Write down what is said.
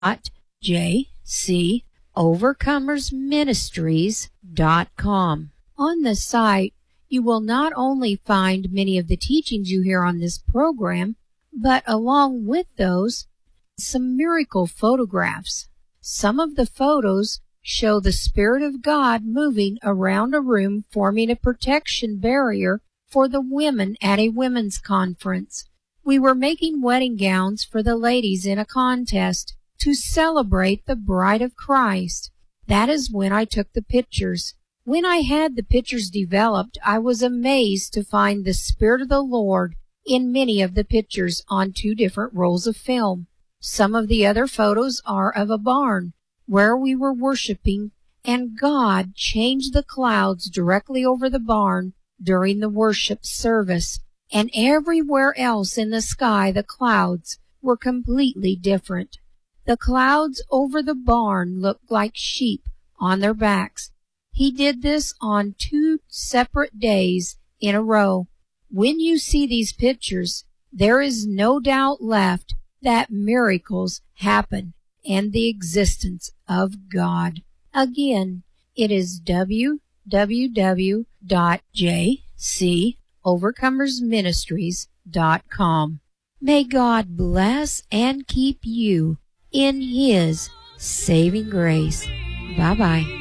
www.jcovercomersministries.com. On the site, you will not only find many of the teachings you hear on this program, but along with those, some miracle photographs. Some of the photos show the Spirit of God moving around a room, forming a protection barrier for the women at a women's conference. We were making wedding gowns for the ladies in a contest to celebrate the bride of Christ. That is when I took the pictures. When I had the pictures developed, I was amazed to find the Spirit of the Lord in many of the pictures on 2 different rolls of film. Some of the other photos are of a barn where we were worshiping, and God changed the clouds directly over the barn during the worship service, and everywhere else in the sky the clouds were completely different. The clouds over the barn looked like sheep on their backs. He did this on 2 separate days in a row. When you see these pictures, there is no doubt left that miracles happen and the existence of God. Again, it is www.jcovercomersministries.com. May God bless and keep you in His saving grace. Bye-bye.